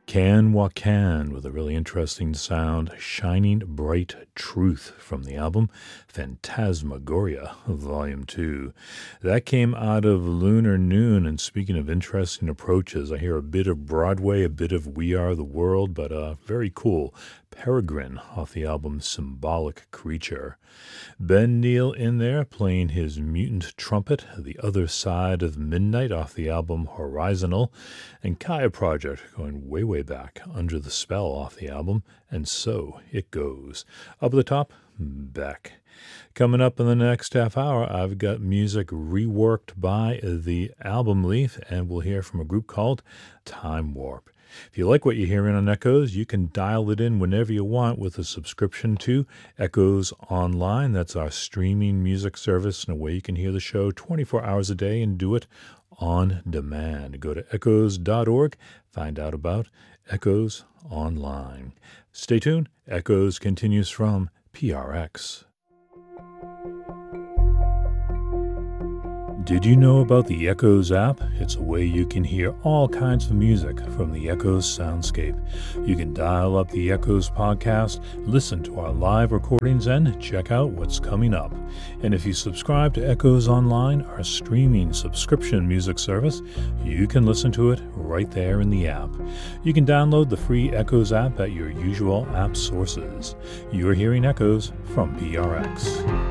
Can Wakan with a really interesting sound, Shining Bright Truth from the album Phantasmagoria Volume 2. That came out of Lunar Noon, and speaking of interesting approaches, I hear a bit of Broadway, a bit of We Are the World, but very cool. Peregrine off the album Symbolic Creature. Ben Neal in there playing his mutant trumpet, The Other Side of Midnight off the album Horizontal, and Kaya Project going way, way back, Under the Spell off the album, And So It Goes. Up at the top, Beck. Coming up in the next half hour, I've got music reworked by the Album Leaf, and we'll hear from a group called Time Warp. If you like what you're hearing on Echoes, you can dial it in whenever you want with a subscription to Echoes Online. That's our streaming music service, and a way you can hear the show 24 hours a day and do it on demand. Go to echoes.org, find out about Echoes Online. Stay tuned. Echoes continues from PRX. Did you know about the Echoes app? It's a way you can hear all kinds of music from the Echoes soundscape. You can dial up the Echoes podcast, listen to our live recordings, and check out what's coming up. And if you subscribe to Echoes Online, our streaming subscription music service, you can listen to it right there in the app. You can download the free Echoes app at your usual app sources. You're hearing Echoes from PRX.